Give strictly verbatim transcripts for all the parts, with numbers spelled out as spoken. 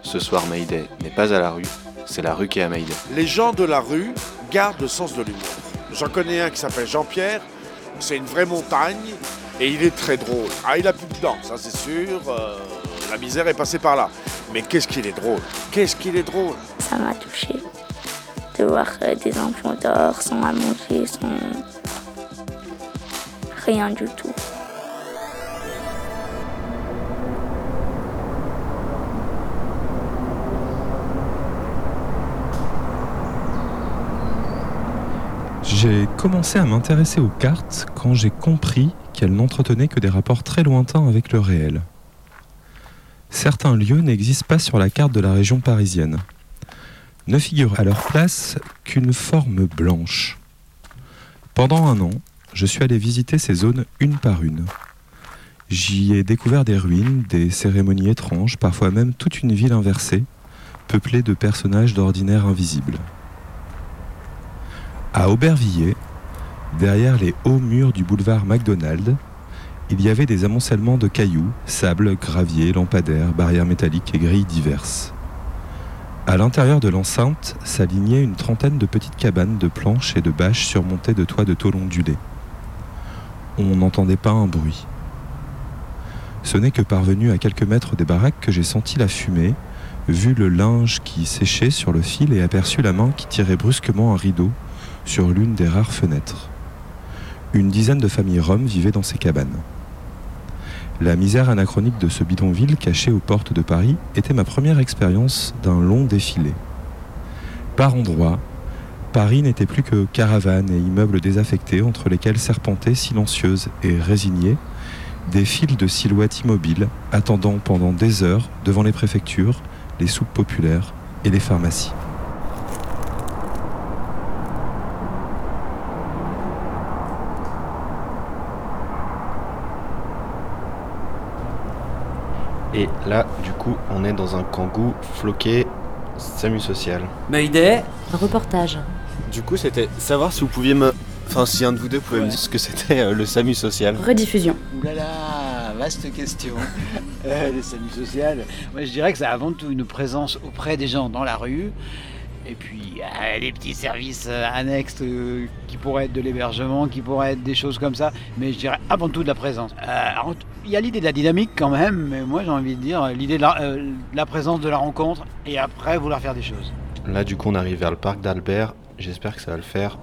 Ce soir, Mayday n'est pas à la rue, c'est la rue qui est à Mayday. Les gens de la rue gardent le sens de l'humour. J'en connais un qui s'appelle Jean-Pierre, c'est une vraie montagne et il est très drôle. Ah, il a plus de dents, ça c'est sûr, euh, la misère est passée par là. Mais qu'est-ce qu'il est drôle, qu'est-ce qu'il est drôle. Ça m'a touchée de voir euh, des enfants dehors sans à manger, sans rien du tout. J'ai commencé à m'intéresser aux cartes quand j'ai compris qu'elles n'entretenaient que des rapports très lointains avec le réel. Certains lieux n'existent pas sur la carte de la région parisienne. Ne figure à leur place qu'une forme blanche. Pendant un an, je suis allé visiter ces zones une par une. J'y ai découvert des ruines, des cérémonies étranges, parfois même toute une ville inversée, peuplée de personnages d'ordinaire invisibles. À Aubervilliers, derrière les hauts murs du boulevard McDonald, il y avait des amoncellements de cailloux, sable, gravier, lampadaires, barrières métalliques et grilles diverses. À l'intérieur de l'enceinte s'alignaient une trentaine de petites cabanes de planches et de bâches surmontées de toits de tôle ondulés. On n'entendait pas un bruit. Ce n'est que parvenu à quelques mètres des baraques que j'ai senti la fumée, vu le linge qui séchait sur le fil et aperçu la main qui tirait brusquement un rideau sur l'une des rares fenêtres. Une dizaine de familles roms vivaient dans ces cabanes. La misère anachronique de ce bidonville caché aux portes de Paris était ma première expérience d'un long défilé. Par endroits, Paris n'était plus que caravanes et immeubles désaffectés entre lesquels serpentaient silencieuses et résignées des files de silhouettes immobiles attendant pendant des heures devant les préfectures, les soupes populaires et les pharmacies. Et là, du coup, on est dans un kangou floqué SAMU social. Mayday. Un reportage. Du coup, c'était savoir si vous pouviez me... Enfin, si un de vous deux pouvait ouais. me dire ce que c'était euh, le SAMU social. Rediffusion. Ouh là là, vaste question. euh, le SAMU social, moi je dirais que c'est avant tout une présence auprès des gens dans la rue. Et puis euh, les petits services euh, annexes euh, qui pourraient être de l'hébergement, qui pourraient être des choses comme ça. Mais je dirais avant tout de la présence. Euh, Il y a l'idée de la dynamique quand même, mais moi j'ai envie de dire l'idée de la, euh, de la présence de la rencontre et après vouloir faire des choses. Là du coup on arrive vers le parc d'Albert, j'espère que ça va le faire.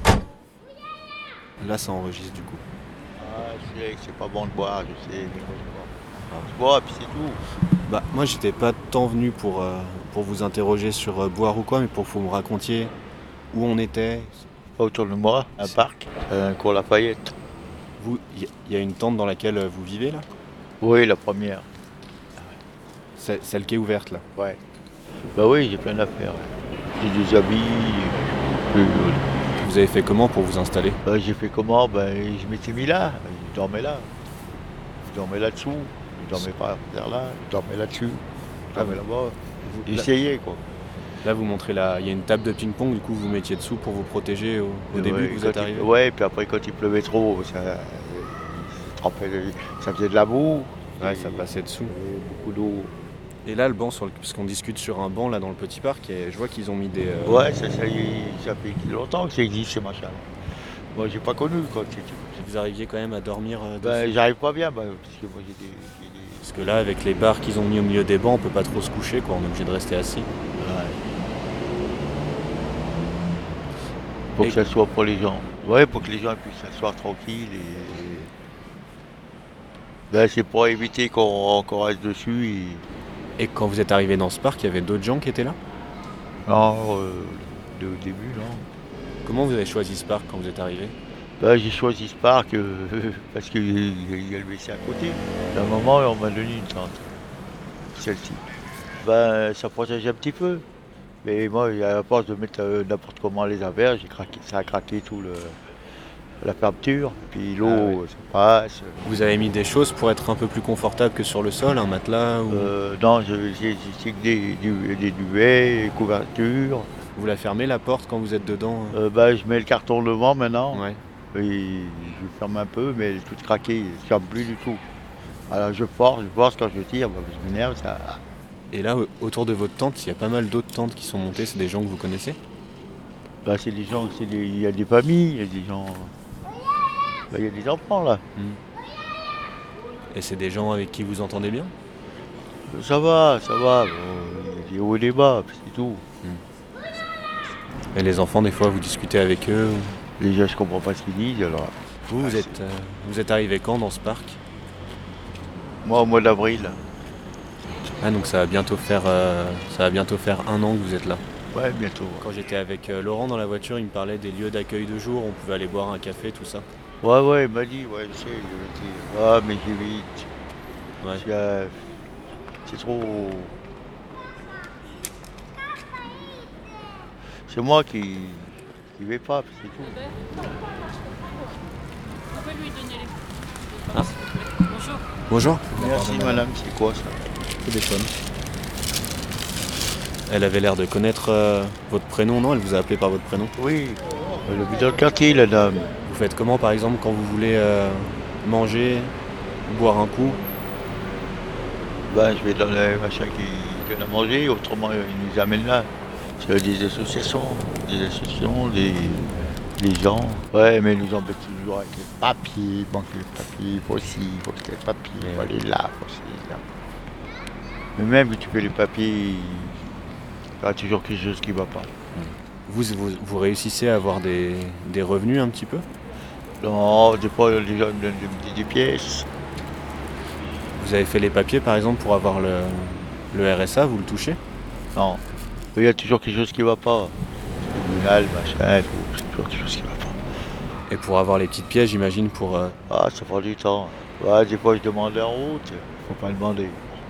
Là ça enregistre du coup. Ah, je sais que c'est pas bon de boire, je sais, mais moi je bois. Je bois et puis c'est tout. Bah moi j'étais pas tant venu pour, euh, pour vous interroger sur euh, boire ou quoi, mais pour que vous me racontiez où on était. Pas autour de moi, un parc, un cours Lafayette. Vous, il y, y a une tente dans laquelle vous vivez là ? Oui, la première. C'est celle qui est ouverte là ? Ouais. Bah oui, j'ai plein d'affaires. J'ai des habits. Euh, vous avez fait comment pour vous installer ? Bah, j'ai fait comment ? Bah, je m'étais mis là. Je dormais là. Je dormais là-dessous. Je dormais pas vers là. Je dormais là-dessus. Je dormais ah, là-bas. J'essayais quoi. Là, vous montrez là, il y a une table de ping-pong, du coup, vous mettiez dessous pour vous protéger au, au début ouais, que vous êtes arrivé. Il, ouais, puis après, quand il pleuvait trop, ça, ça, ça faisait de la boue. Ouais, ça passait dessous. Beaucoup d'eau. Et là, le banc, sur le, parce qu'on discute sur un banc là dans le petit parc, et je vois qu'ils ont mis des. Euh... Ouais, ça, ça, ça fait longtemps que ça existe ces machins. Moi, j'ai pas connu quand c'était. Vous arriviez quand même à dormir euh, ben, j'arrive pas bien, bah, parce que moi j'ai des, j'ai des. Parce que là, avec les barres qu'ils ont mis au milieu des bancs, on peut pas trop se coucher, quoi. On est obligé de rester assis. Ouais. Pour et que ça soit pour les gens. Ouais, pour que les gens puissent s'asseoir tranquilles. Et... Ben, c'est pour éviter qu'on, qu'on reste dessus. Et... et quand vous êtes arrivé dans ce parc, il y avait d'autres gens qui étaient là ? Non, euh, de, au début, non. Comment vous avez choisi ce parc quand vous êtes arrivé ? Ben, j'ai choisi ce parc euh, parce qu'il y a le W C à côté. À un moment, on m'a donné une tente. Celle-ci. Ben, ça protège un petit peu. Mais moi, à force de mettre euh, n'importe comment les affaires, j'ai craqué, ça a craqué tout le, la fermeture. Puis l'eau, ah ouais. Ça passe. Vous avez mis des choses pour être un peu plus confortable que sur le sol, un matelas ou... euh, Non, j'ai, j'ai, j'ai des, des, des duvets, des couvertures. Vous la fermez la porte quand vous êtes dedans hein euh, ben, je mets le carton devant maintenant. Ouais. Et je ferme un peu, mais elle est toute craquée, elle ne ferme plus du tout. Alors je force, je force quand je tire, ben, je m'énerve, ça... Et là, autour de votre tente, il y a pas mal d'autres tentes qui sont montées. C'est des gens que vous connaissez? Bah, c'est des gens, c'est des- il y a des familles, il y a des gens. Bah, il y a des enfants là. Et c'est des gens avec qui vous entendez bien? Ça va, ça va. Bon, il y a des hauts et des bas, c'est tout. Et les enfants, des fois, vous discutez avec eux? Déjà, je comprends pas ce qu'ils disent. Alors, Vous, vous Ah, êtes, euh, vous êtes arrivé quand dans ce parc? moi, au mois d'avril. Ah, donc ça va bientôt faire, euh, ça va bientôt faire un an que vous êtes là. Ouais, bientôt. Quand j'étais avec euh, Laurent dans la voiture, il me parlait des lieux d'accueil de jour. On pouvait aller boire un café, tout ça. Ouais, ouais, il m'a dit, ouais, je sais, il a été. Ah, mais j'évite. Ouais. Parce que, euh, c'est trop. C'est moi qui qui vais pas, c'est tout. On peut lui donner les... Ah. Bonjour. Bonjour. Merci madame, c'est quoi ça? Téléphone. Elle avait l'air de connaître euh, votre prénom, non? Elle vous a appelé par votre prénom. Oui, elle habite dans le quartier, la dame. Vous faites comment, par exemple, quand vous voulez euh, manger, boire un coup? Ben, je vais dans les machins qui donnent à manger, autrement ils nous amènent là. C'est des associations, des associations, des, des gens. Ouais, mais ils nous embêtent toujours avec les papiers, il manque les papiers, il faut ci, il faut tel papier, il faut aller là, il faut ci, là. Mais même que tu fais les papiers, il y a toujours quelque chose qui ne va pas. Vous, vous, vous réussissez à avoir des, des revenus un petit peu? Non, des fois les gens me donnent des, des pièces. Vous avez fait les papiers, par exemple, pour avoir le, le R S A, vous le touchez? Non. Il y a toujours quelque chose qui ne va pas. Tribunal, machin, il faut- c'est toujours quelque chose qui ne va pas. Et pour avoir les petites pièces, j'imagine, pour... euh, Ah, ça prend du temps. Ouais, des fois je demande en route, faut pas demander.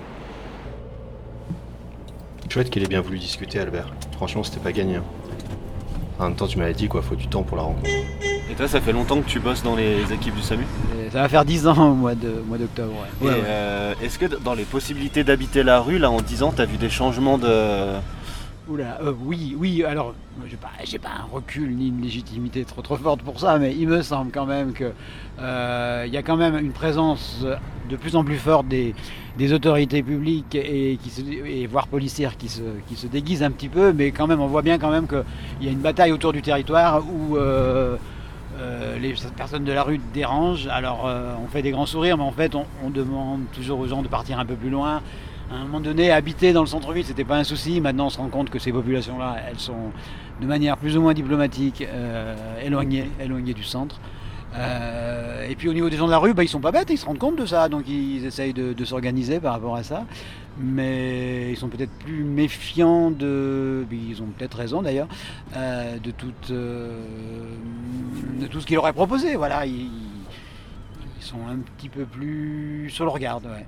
Chouette qu'il ait bien voulu discuter, Albert. Franchement, c'était pas gagné. hein. En même temps, tu m'avais dit quoi, faut du temps pour la rencontre. Et toi, ça fait longtemps que tu bosses dans les équipes du SAMU? Et ça va faire dix ans au mois de- au mois d'octobre. Ouais. Et Ouais, ouais. euh, est-ce que d- dans les possibilités d'habiter la rue, là, en dix ans, t'as vu des changements de... Oula, euh, oui, oui, alors, j'ai pas, j'ai pas un recul ni une légitimité trop trop forte pour ça, mais il me semble quand même que euh, il y a quand même une présence de plus en plus forte des, des autorités publiques et, qui se, et voire policières qui se, qui se déguisent un petit peu, mais quand même on voit bien quand même qu'il y a une bataille autour du territoire où euh, euh, les personnes de la rue dérangent. Alors euh, on fait des grands sourires, mais en fait on, on demande toujours aux gens de partir un peu plus loin. À un moment donné, habiter dans le centre-ville, c'était pas un souci. Maintenant, on se rend compte que ces populations-là, elles sont de manière plus ou moins diplomatique euh, éloignées, éloignées du centre. Euh, et puis au niveau des gens de la rue, bah, ils sont pas bêtes, ils se rendent compte de ça, donc ils essayent de, de s'organiser par rapport à ça. Mais ils sont peut-être plus méfiants de, ils ont peut-être raison d'ailleurs, euh, de, toute, euh, de tout ce qu'il leur est proposé. Voilà, ils, ils sont un petit peu plus sur le regard. Ouais.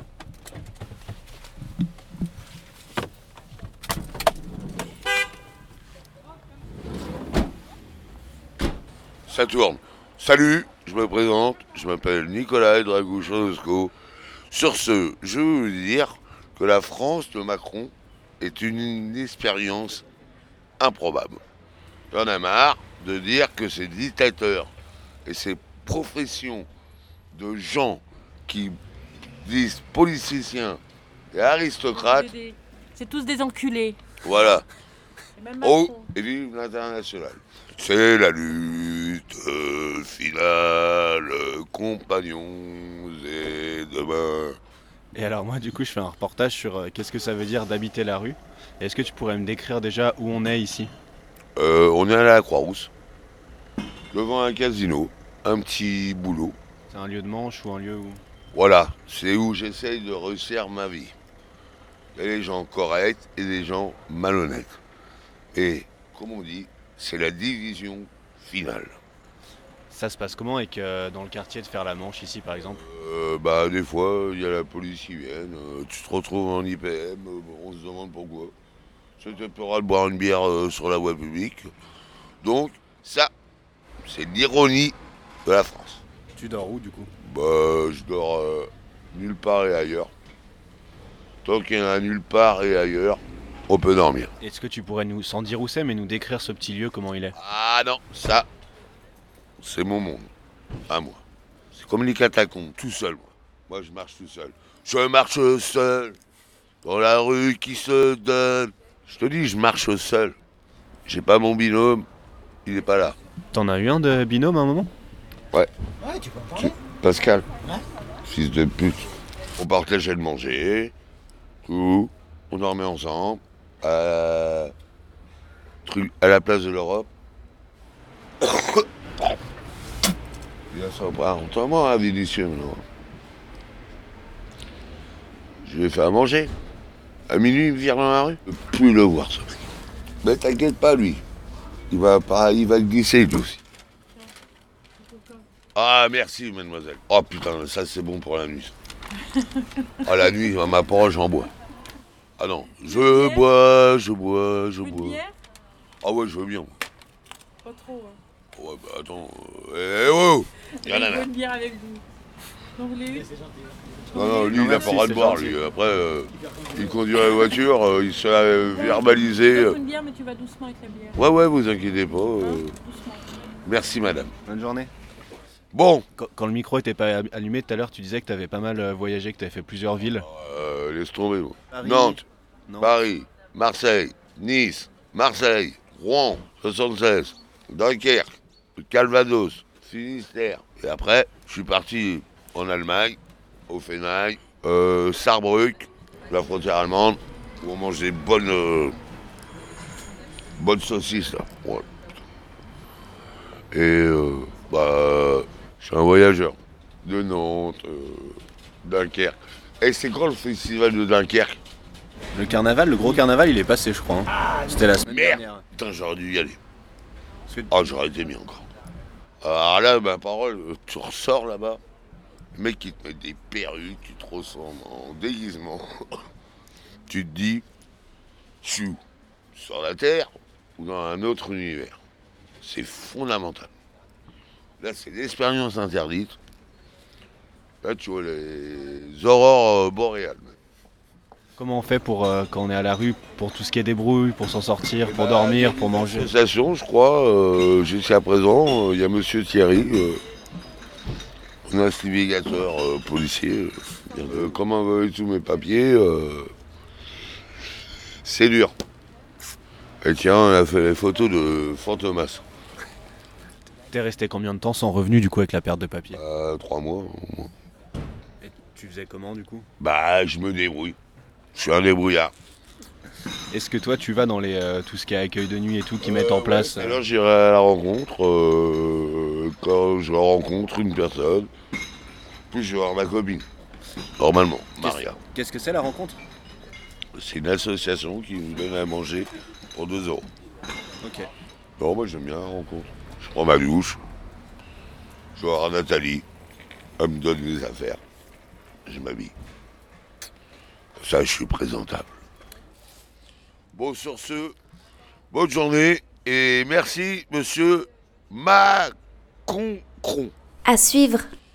Ça tourne. Salut, je me présente, je m'appelle Nicolas Dragouchosco. Sur ce, je veux vous dire que la France de Macron est une, une expérience improbable. J'en ai marre de dire que ces dictateurs et ces professions de gens qui disent politiciens et aristocrates, C'est tous des enculés. voilà, Et même oh, Macron. et vive l'international. C'est la lutte euh, finale, compagnons et demain. Et alors moi, du coup, je fais un reportage sur euh, qu'est-ce que ça veut dire d'habiter la rue. Et est-ce que tu pourrais me décrire déjà où on est ici? Euh, on est à la Croix-Rousse, devant un casino, un petit boulot. C'est un lieu de manche ou un lieu où... Voilà, c'est où j'essaye de réussir ma vie. Il y a des gens corrects et des gens malhonnêtes. Et, comme on dit, c'est la division finale. Ça se passe comment avec euh, dans le quartier de faire la manche ici, par exemple? Euh, bah, des fois, il y a la police qui vient, euh, tu te retrouves en I P M, euh, on se demande pourquoi. C'était pour de boire une bière euh, sur la voie publique. Donc, ça, c'est l'ironie de la France. Tu dors où, du coup? Bah, je dors euh, nulle part et ailleurs. Tant qu'il y en a nulle part et ailleurs, on peut dormir. Est-ce que tu pourrais nous, sans dire où c'est, mais nous décrire ce petit lieu, comment il est? Ah non, ça, c'est mon monde, à moi. C'est comme les catacombes, tout seul, moi. Moi, je marche tout seul. Je marche seul dans la rue qui se donne. Je te dis, je marche seul. J'ai pas mon binôme, il est pas là. T'en as eu un de binôme à un moment? Ouais. Ouais, tu peux en parler. Pascal. Ouais. Fils de pute. On partageait le manger, tout. On dormait ensemble. À, truc, à la place de l'Europe. Il a sympa, entièrement à Vénitieux maintenant. Je lui ai fait à manger. À minuit, il me vire dans la rue. Je peux plus le voir, ce mec. Mais t'inquiète pas, lui. Il va pas, il va te glisser, lui aussi. Ah, merci, mademoiselle. Oh putain, ça c'est bon pour la nuit. Ah, la nuit, ma parole, j'en bois. Ah non, je bois, je bois, je bois. Ah ouais, je veux bien. Pas trop. Hein. Ouais, bah attends. Euh, eh oh Il y a une bière avec vous. Vous voulez une? Non, non, lui, il n'a pas le droit de boire, lui. Après, euh, il conduit la voiture, euh, il se l'a verbalisé. Je une bière, mais tu vas doucement avec la bière. Ouais, ouais, vous inquiétez pas. euh. Hein, doucement. Merci, madame. Bonne journée. Bon. Quand, quand le micro était pas allumé tout à l'heure, tu disais que tu avais pas mal euh, voyagé, que tu avais fait plusieurs villes. Euh, laisse tomber, moi. Paris. Nantes, Non. Paris, Marseille, Nice, Marseille, Rouen, soixante-seize, Dunkerque, Calvados, Finistère. Et après, je suis parti en Allemagne, au Fenaille, euh, Saarbrück, la frontière allemande, où on mange des bonnes, euh, bonnes saucisses, là. Ouais. Et euh, bah, je suis un voyageur de Nantes, euh, Dunkerque. Et c'est quand le festival de Dunkerque? Le carnaval, le gros carnaval, il est passé, je crois. Hein. C'était la semaine Merde. dernière. Putain, j'aurais dû y aller. Que... Ah, j'aurais été mis encore. Alors là, ma parole, tu ressors là-bas, le mec qui te met des perruques, qui te ressemble en déguisement. Tu te dis, je suis où? Sur la Terre ou dans un autre univers? C'est fondamental. Là, c'est l'expérience interdite. Là, tu vois les aurores euh, boréales. Comment on fait pour, euh, quand on est à la rue, pour tout ce qui est débrouille, pour s'en sortir, pour bah, dormir, pour manger? Association, je crois, euh, jusqu'à présent, il euh, y a Monsieur Thierry, euh, un investigateur euh, policier. Euh, comment envoyer tous mes papiers, euh, c'est dur. Et tiens, on a fait les photos de Fantomas. T'es resté combien de temps sans revenu du coup avec la perte de papier? Euh, trois mois au moins. Et tu faisais comment du coup? Bah, je me débrouille. Je suis un débrouillard. Est-ce que toi tu vas dans les euh, tout ce qui est accueil de nuit et tout qui euh, mettent en place ouais, alors j'irai à la rencontre euh, quand je rencontre une personne, puis je vais voir ma copine. Normalement, Maria. Qu'est-ce que c'est la rencontre? C'est une association qui nous donne à manger pour deux euros. Ok. Non, moi j'aime bien la rencontre. Je prends ma douche, je vais voir Nathalie, elle me donne les affaires, je m'habille. Ça, je suis présentable. Bon, sur ce, bonne journée et merci, monsieur Maconcron. À suivre.